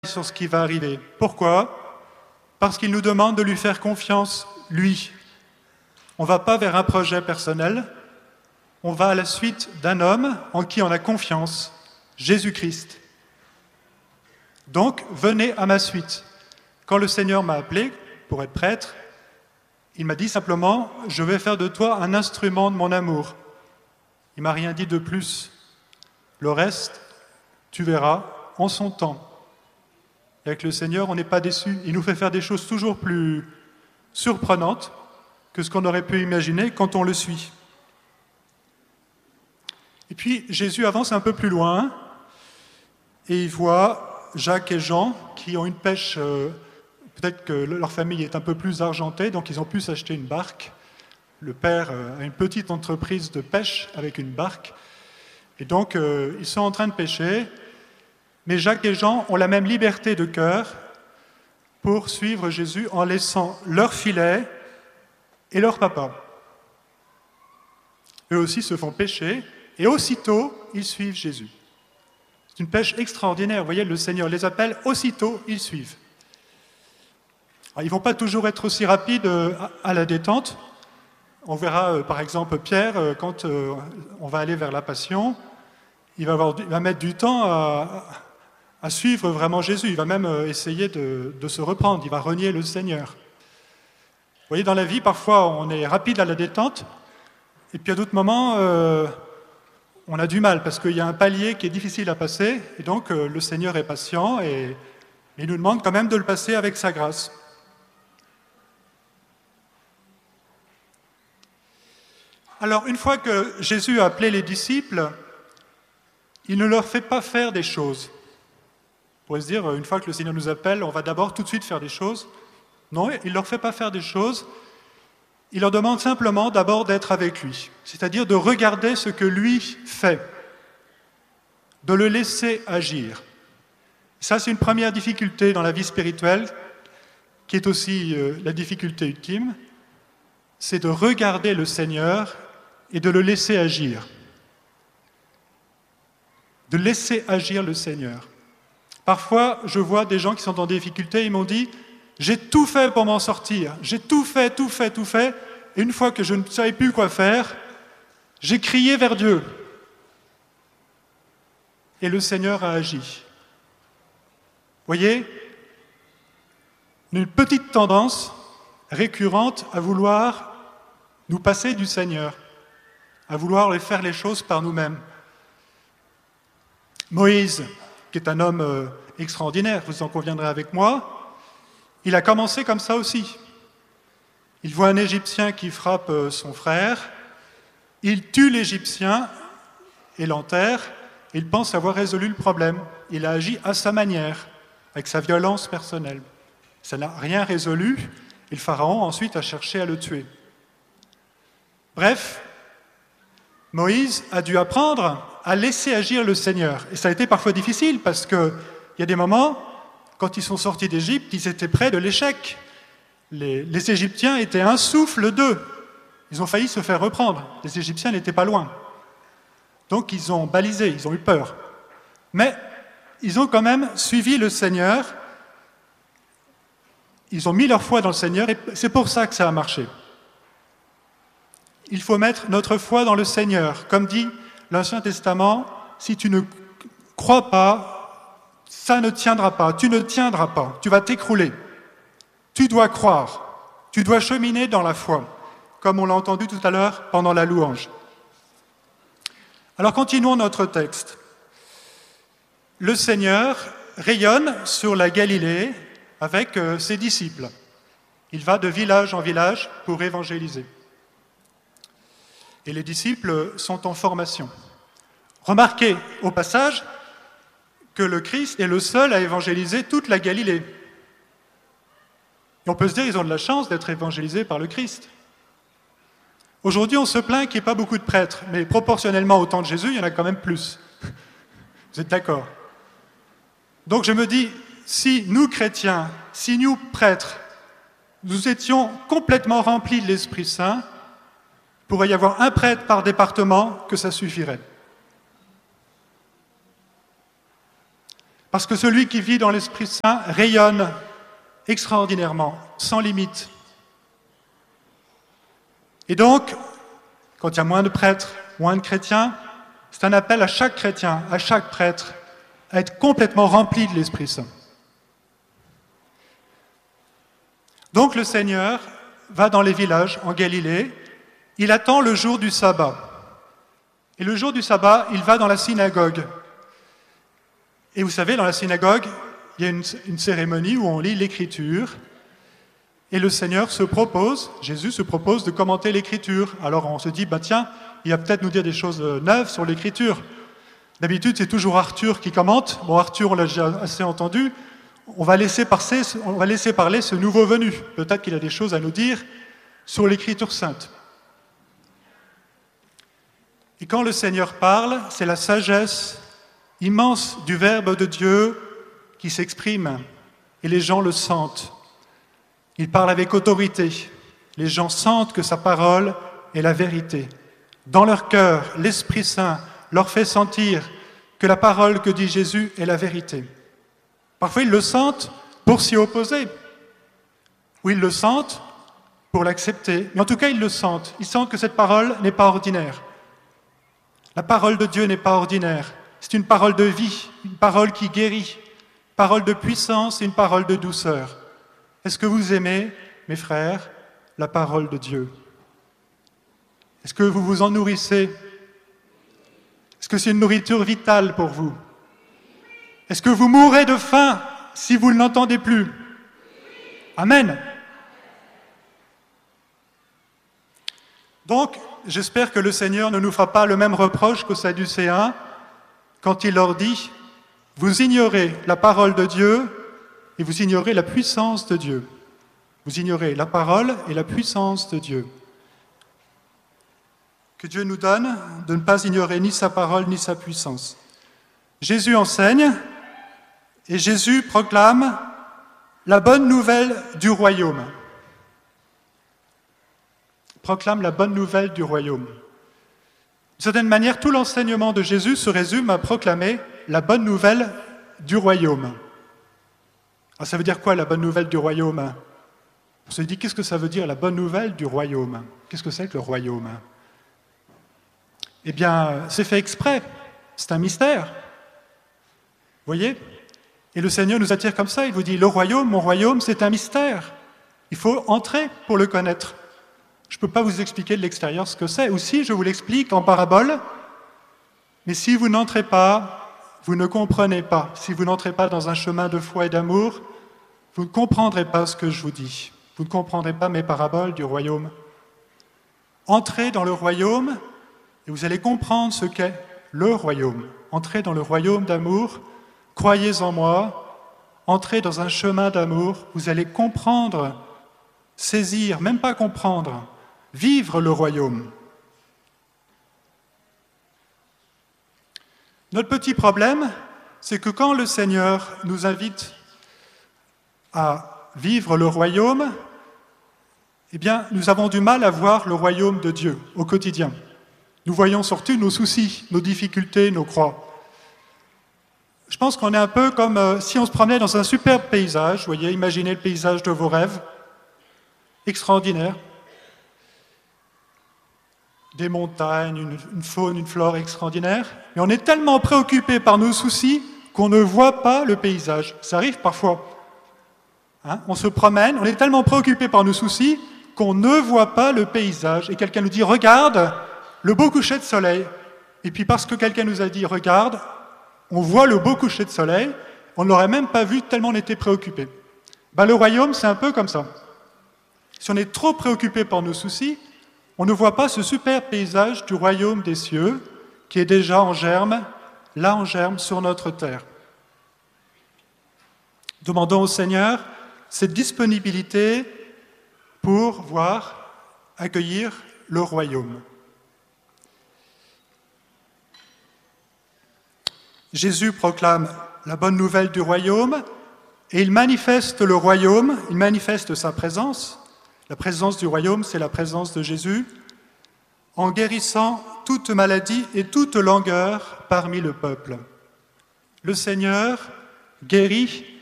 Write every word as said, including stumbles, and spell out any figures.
sur ce qui va arriver. Pourquoi ? Parce qu'il nous demande de lui faire confiance, lui. On ne va pas vers un projet personnel, on va à la suite d'un homme en qui on a confiance, Jésus-Christ. Donc, venez à ma suite. Quand le Seigneur m'a appelé pour être prêtre, il m'a dit simplement, je vais faire de toi un instrument de mon amour. Il ne m'a rien dit de plus. Le reste, tu verras en son temps. Et avec le Seigneur, on n'est pas déçu. Il nous fait faire des choses toujours plus surprenantes que ce qu'on aurait pu imaginer quand on le suit. Et puis, Jésus avance un peu plus loin et il voit Jacques et Jean qui ont une pêche, euh, peut-être que leur famille est un peu plus argentée, donc ils ont pu s'acheter une barque. Le père euh, a une petite entreprise de pêche avec une barque. Et donc, euh, ils sont en train de pêcher. Mais Jacques et Jean ont la même liberté de cœur pour suivre Jésus en laissant leur filet et leur papa. Eux aussi se font pêcher et aussitôt, ils suivent Jésus. C'est une pêche extraordinaire. Vous voyez, le Seigneur les appelle, aussitôt, ils suivent. Alors, ils ne vont pas toujours être aussi rapides à la détente. On verra, par exemple, Pierre, quand on va aller vers la Passion, il va, avoir, il va mettre du temps à... à suivre vraiment Jésus. Il va même essayer de, de se reprendre, il va renier le Seigneur. Vous voyez, dans la vie, parfois, on est rapide à la détente, et puis à d'autres moments, euh, on a du mal, parce qu'il y a un palier qui est difficile à passer, et donc euh, le Seigneur est patient, et il nous demande quand même de le passer avec sa grâce. Alors, une fois que Jésus a appelé les disciples, il ne leur fait pas faire des choses. On pourrait se dire, une fois que le Seigneur nous appelle, on va d'abord tout de suite faire des choses. Non, il ne leur fait pas faire des choses. Il leur demande simplement d'abord d'être avec lui, c'est-à-dire de regarder ce que lui fait, de le laisser agir. Ça, c'est une première difficulté dans la vie spirituelle, qui est aussi euh, la difficulté ultime, c'est de regarder le Seigneur et de le laisser agir. De laisser agir le Seigneur. Parfois, je vois des gens qui sont en difficulté, ils m'ont dit « j'ai tout fait pour m'en sortir, j'ai tout fait, tout fait, tout fait, et une fois que je ne savais plus quoi faire, j'ai crié vers Dieu. » Et le Seigneur a agi. Vous voyez, une petite tendance récurrente à vouloir nous passer du Seigneur, à vouloir faire les choses par nous-mêmes. Moïse, qui est un homme euh, extraordinaire, vous en conviendrez avec moi, il a commencé comme ça aussi. Il voit un Égyptien qui frappe euh, son frère, il tue l'Égyptien et l'enterre, et il pense avoir résolu le problème. Il a agi à sa manière, avec sa violence personnelle. Ça n'a rien résolu, et le Pharaon ensuite a cherché à le tuer. Bref, Moïse a dû apprendre à laisser agir le Seigneur. Et ça a été parfois difficile parce qu'il y a des moments, quand ils sont sortis d'Égypte, ils étaient près de l'échec. Les, les Égyptiens étaient un souffle d'eux. Ils ont failli se faire reprendre. Les Égyptiens n'étaient pas loin. Donc ils ont balisé, ils ont eu peur. Mais ils ont quand même suivi le Seigneur. Ils ont mis leur foi dans le Seigneur et c'est pour ça que ça a marché. Il faut mettre notre foi dans le Seigneur. Comme dit l'Ancien Testament, si tu ne crois pas, ça ne tiendra pas, tu ne tiendras pas, tu vas t'écrouler. Tu dois croire, tu dois cheminer dans la foi, comme on l'a entendu tout à l'heure pendant la louange. Alors continuons notre texte. Le Seigneur rayonne sur la Galilée avec ses disciples. Il va de village en village pour évangéliser. Et les disciples sont en formation. Remarquez au passage que le Christ est le seul à évangéliser toute la Galilée. Et on peut se dire qu'ils ont de la chance d'être évangélisés par le Christ. Aujourd'hui, on se plaint qu'il n'y ait pas beaucoup de prêtres, mais proportionnellement au temps de Jésus, il y en a quand même plus. Vous êtes d'accord ? Donc je me dis, si nous chrétiens, si nous prêtres, nous étions complètement remplis de l'Esprit Saint, il pourrait y avoir un prêtre par département que ça suffirait. Parce que celui qui vit dans l'Esprit Saint rayonne extraordinairement, sans limite. Et donc, quand il y a moins de prêtres, moins de chrétiens, c'est un appel à chaque chrétien, à chaque prêtre, à être complètement rempli de l'Esprit Saint. Donc le Seigneur va dans les villages en Galilée, il attend le jour du sabbat. Et le jour du sabbat, il va dans la synagogue. Et vous savez, dans la synagogue, il y a une, une cérémonie où on lit l'Écriture. Et le Seigneur se propose, Jésus se propose de commenter l'Écriture. Alors on se dit, bah tiens, il va peut-être nous dire des choses neuves sur l'Écriture. D'habitude, c'est toujours Arthur qui commente. Bon, Arthur, on l'a déjà assez entendu. On va laisser parler, on va laisser parler ce nouveau venu. Peut-être qu'il a des choses à nous dire sur l'Écriture sainte. Et quand le Seigneur parle, c'est la sagesse immense du Verbe de Dieu qui s'exprime. Et les gens le sentent. Il parle avec autorité. Les gens sentent que sa parole est la vérité. Dans leur cœur, l'Esprit Saint leur fait sentir que la parole que dit Jésus est la vérité. Parfois, ils le sentent pour s'y opposer, ou ils le sentent pour l'accepter. Mais en tout cas, ils le sentent. Ils sentent que cette parole n'est pas ordinaire. La parole de Dieu n'est pas ordinaire. C'est une parole de vie, une parole qui guérit, une parole de puissance et une parole de douceur. Est-ce que vous aimez, mes frères, la parole de Dieu? Est-ce que vous vous en nourrissez? Est-ce que c'est une nourriture vitale pour vous? Est-ce que vous mourrez de faim si vous ne l'entendez plus? Amen. Donc, j'espère que le Seigneur ne nous fera pas le même reproche qu'aux Sadducéens quand il leur dit « Vous ignorez la parole de Dieu et vous ignorez la puissance de Dieu. Vous ignorez la parole et la puissance de Dieu. » Que Dieu nous donne de ne pas ignorer ni sa parole ni sa puissance. Jésus enseigne et Jésus proclame la bonne nouvelle du royaume. Proclame la bonne nouvelle du royaume. D'une certaine manière, tout l'enseignement de Jésus se résume à proclamer la bonne nouvelle du royaume. Alors, ça veut dire quoi, la bonne nouvelle du royaume? On se dit, qu'est-ce que ça veut dire, la bonne nouvelle du royaume? Qu'est-ce que c'est que le royaume? Eh bien, c'est fait exprès. C'est un mystère. Vous voyez? Et le Seigneur nous attire comme ça. Il vous dit, le royaume, mon royaume, c'est un mystère. Il faut entrer pour le connaître. Je ne peux pas vous expliquer de l'extérieur ce que c'est. Ou si, je vous l'explique en parabole. Mais si vous n'entrez pas, vous ne comprenez pas. Si vous n'entrez pas dans un chemin de foi et d'amour, vous ne comprendrez pas ce que je vous dis. Vous ne comprendrez pas mes paraboles du royaume. Entrez dans le royaume et vous allez comprendre ce qu'est le royaume. Entrez dans le royaume d'amour, croyez en moi, entrez dans un chemin d'amour, vous allez comprendre, saisir, même pas comprendre, vivre le royaume. Notre petit problème, c'est que quand le Seigneur nous invite à vivre le royaume, eh bien, nous avons du mal à voir le royaume de Dieu au quotidien. Nous voyons surtout nos soucis, nos difficultés, nos croix. Je pense qu'on est un peu comme euh, si on se promenait dans un superbe paysage. Vous voyez, imaginez le paysage de vos rêves, extraordinaire. Des montagnes, une, une faune, une flore extraordinaire. Mais on est tellement préoccupé par nos soucis qu'on ne voit pas le paysage. Ça arrive parfois. Hein, on se promène, on est tellement préoccupé par nos soucis qu'on ne voit pas le paysage. Et quelqu'un nous dit « Regarde !» le beau coucher de soleil. Et puis parce que quelqu'un nous a dit « Regarde », on voit le beau coucher de soleil, on ne l'aurait même pas vu tellement on était préoccupé. Ben, le royaume, c'est un peu comme ça. Si on est trop préoccupé par nos soucis, on ne voit pas ce super paysage du royaume des cieux qui est déjà en germe, là en germe sur notre terre. Demandons au Seigneur cette disponibilité pour voir, accueillir le royaume. Jésus proclame la bonne nouvelle du royaume et il manifeste le royaume, il manifeste sa présence. La présence du royaume, c'est la présence de Jésus, en guérissant toute maladie et toute langueur parmi le peuple. Le Seigneur guérit